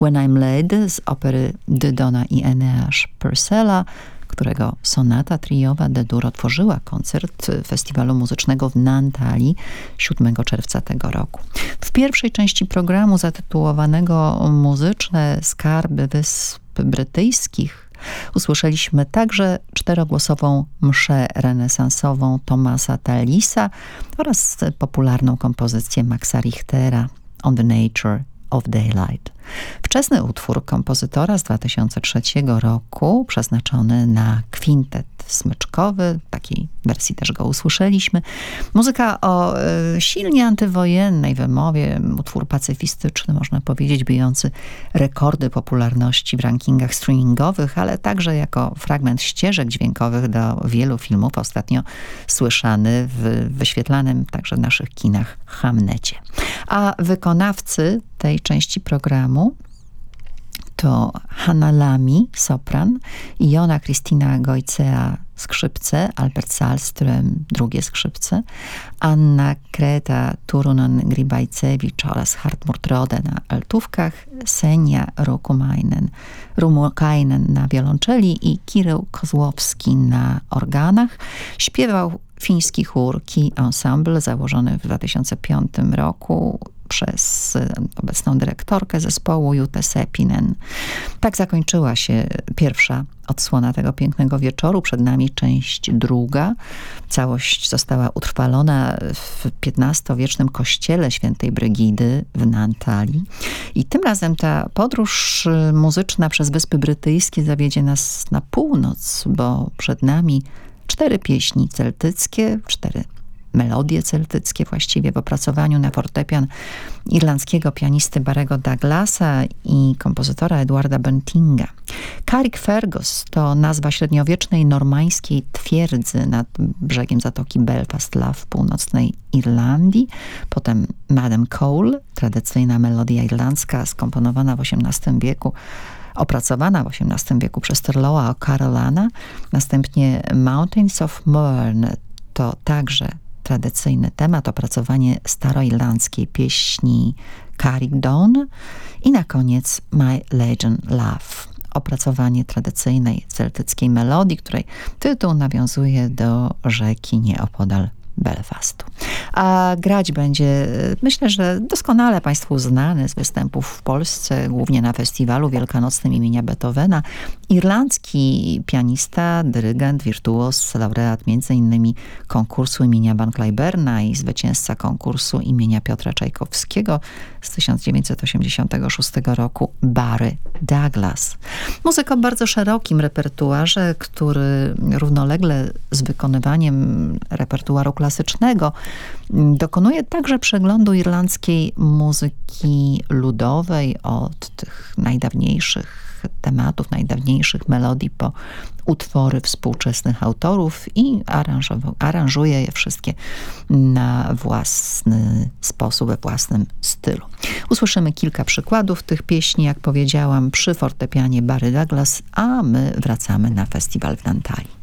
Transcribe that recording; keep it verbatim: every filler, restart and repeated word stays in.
When I'm Led z opery Dydona i Eneasz Purcella, którego sonata triowa D-dur otworzyła koncert Festiwalu Muzycznego w Nantali siódmego czerwca tego roku. W pierwszej części programu zatytułowanego Muzyczne skarby Wysp Brytyjskich usłyszeliśmy także czterogłosową mszę renesansową Thomasa Tallisa oraz popularną kompozycję Maxa Richtera On the Nature of Daylight. Wczesny utwór kompozytora z dwa tysiące trzeciego roku, przeznaczony na kwintet smyczkowy, w takiej wersji też go usłyszeliśmy. Muzyka o y, silnie antywojennej wymowie, utwór pacyfistyczny, można powiedzieć, bijący rekordy popularności w rankingach streamingowych, ale także jako fragment ścieżek dźwiękowych do wielu filmów, ostatnio słyszany w wyświetlanym także w naszych kinach Hamnecie. A wykonawcy tej części programu to Hanna Lamy, sopran, Iona Krystyna Gojcea, skrzypce, Albert Salström, drugie skrzypce, Anna Kreta Turunen-Gribajcewicz oraz Hartmut Rode na altówkach, Senja Rukumainen, Rumukainen na wiolonczeli i Kirył Kozłowski na organach. Śpiewał fiński chór Key Ensemble, założony w dwa tysiące piątym roku przez obecną dyrektorkę zespołu Jutę Sepinen. Tak zakończyła się pierwsza odsłona tego pięknego wieczoru. Przed nami część druga. Całość została utrwalona w piętnastowiecznym kościele świętej Brygidy w Nantali. I tym razem ta podróż muzyczna przez Wyspy Brytyjskie zawiedzie nas na północ, bo przed nami cztery pieśni celtyckie, cztery melodie celtyckie właściwie w opracowaniu na fortepian irlandzkiego pianisty Barry'ego Douglasa i kompozytora Edwarda Bentinga. Carrickfergus to nazwa średniowiecznej normańskiej twierdzy nad brzegiem Zatoki Belfast w północnej Irlandii. Potem Madam Cole, tradycyjna melodia irlandzka skomponowana w osiemnastym wieku, opracowana w osiemnastym wieku przez Turlougha O'Carolana. Następnie Mountains of Mourne to także tradycyjny temat, opracowanie staroirlandzkiej pieśni Carrick Dawn i na koniec My Legend Love, opracowanie tradycyjnej celtyckiej melodii, której tytuł nawiązuje do rzeki nieopodal Belfastu. A grać będzie, myślę, że doskonale Państwu znany z występów w Polsce, głównie na festiwalu wielkanocnym imienia Beethovena, irlandzki pianista, dyrygent, wirtuos, laureat między innymi konkursu imienia Van Cliburna i zwycięzca konkursu imienia Piotra Czajkowskiego z tysiąc dziewięćset osiemdziesiątego szóstego roku, Barry Douglas. Muzyk o bardzo szerokim repertuarze, który równolegle z wykonywaniem repertuaru klasycznego dokonuje także przeglądu irlandzkiej muzyki ludowej od tych najdawniejszych tematów, najdawniejszych melodii po utwory współczesnych autorów i aranżuje je wszystkie na własny sposób, we własnym stylu. Usłyszymy kilka przykładów tych pieśni, jak powiedziałam, przy fortepianie Barry Douglas, a my wracamy na festiwal w Nantali.